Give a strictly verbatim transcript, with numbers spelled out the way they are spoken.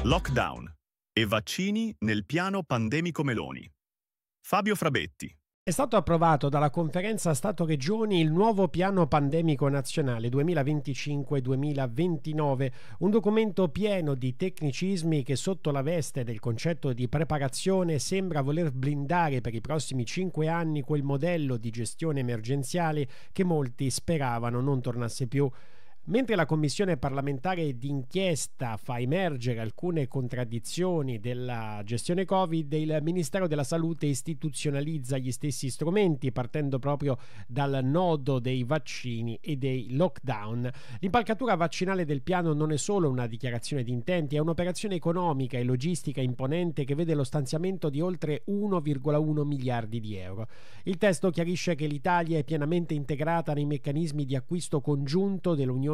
Lockdown e vaccini nel piano pandemico Meloni. Fabio Frabetti. È stato approvato dalla Conferenza Stato-Regioni il nuovo piano pandemico nazionale duemilaventicinque duemilaventinove, un documento pieno di tecnicismi che sotto la veste del concetto di preparazione sembra voler blindare per i prossimi cinque anni quel modello di gestione emergenziale che molti speravano non tornasse più. Mentre la Commissione parlamentare d'inchiesta fa emergere alcune contraddizioni della gestione Covid, il Ministero della Salute istituzionalizza gli stessi strumenti partendo proprio dal nodo dei vaccini e dei lockdown. L'impalcatura vaccinale del piano non è solo una dichiarazione di intenti, è un'operazione economica e logistica imponente che vede lo stanziamento di oltre uno virgola uno miliardi di euro. Il testo chiarisce che l'Italia è pienamente integrata nei meccanismi di acquisto congiunto dell'Unione